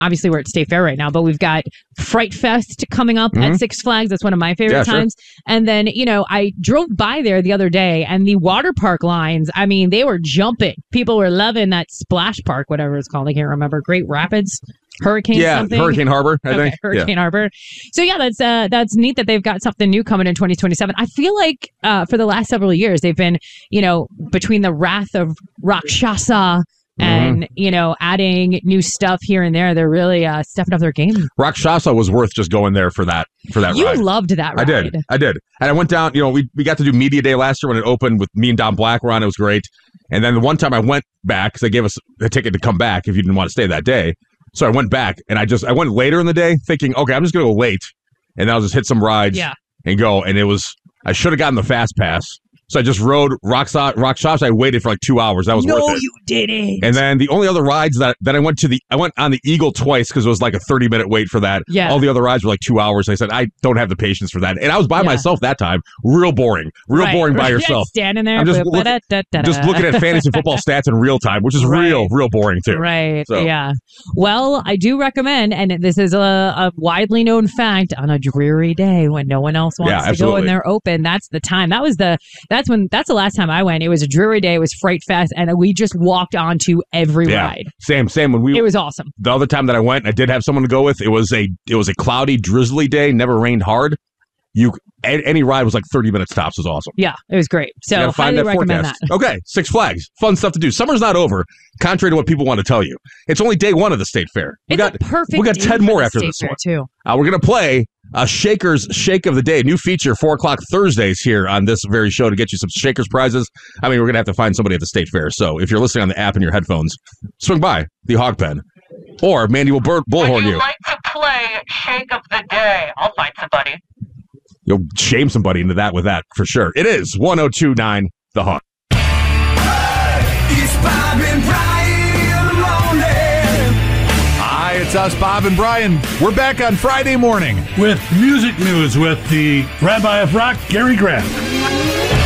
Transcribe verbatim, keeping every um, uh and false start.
obviously we're at State Fair right now, but we've got Fright Fest coming up mm-hmm. at Six Flags. That's one of my favorite yeah, times. Sure. And then, you know, I drove by there the other day and the water park lines, I mean, they were jumping. People were loving that splash park, whatever it's called. I can't remember. Great Rapids. Hurricane yeah, something? Hurricane Harbor, I okay, think. Hurricane yeah. Harbor. So yeah, that's uh, that's neat that they've got something new coming in twenty twenty-seven. I feel like uh, for the last several years, they've been, you know, between the Wrath of Rakshasa and, mm-hmm. you know, adding new stuff here and there, they're really uh, stepping up their game. Rakshasa was worth just going there for that for that you ride. You loved that ride. I did. I did. And I went down, you know, we, we got to do Media Day last year when it opened with me and Don Black were on. It was great. And then the one time I went back, because they gave us a ticket to come back if you didn't want to stay that day. So I went back, and I just I went later in the day thinking, okay, I'm just going to go late, and then I'll just hit some rides yeah. and go. And it was, I should have gotten the Fast Pass. So I just rode Rakshasa. Rakshasa. I waited for like two hours. That was no, worth it. No, you didn't. And then the only other rides that then I went to the I went on the Eagle twice because it was like a thirty minute wait for that. Yeah. All the other rides were like two hours. I said I don't have the patience for that, and I was by yeah. myself that time. Real boring. Real right. boring by right. yourself. Standing there. I'm just, look, just looking at fantasy football stats in real time, which is right. real, real boring too. Right. So. Yeah. Well, I do recommend, and this is a, a widely known fact, on a dreary day when no one else wants yeah, to absolutely. go and they're open, that's the time. That was the that's when that's the last time I went. It was a dreary day. It was Fright Fest, and we just walked onto every yeah. ride. Same, same. When we it was awesome. The other time that I went, I did have someone to go with. It was a it was a cloudy, drizzly day. Never rained hard. You any ride was like thirty minutes tops. It was awesome. Yeah, it was great. So find highly that recommend forecast. that. Okay, Six Flags, fun stuff to do. Summer's not over, contrary to what people want to tell you. It's only day one of the State Fair. We it's got a perfect. We got day ten more for after State this Fair one too. Uh, we're gonna play a Shakers Shake of the Day, new feature, four o'clock Thursdays here on this very show to get you some Shakers prizes. I mean, we're gonna have to find somebody at the State Fair. So if you're listening on the app and your headphones, swing by the Hog Pen, or Mandy will bur- bullhorn Would you. you. like to play Shake of the Day? I'll find somebody. You'll shame somebody into that with that for sure. It is one oh two point nine The Hog. It's Bob and Brian in the morning. Hi, it's us, Bob and Brian. We're back on Friday morning with music news with the Rabbi of Rock, Gary Graff.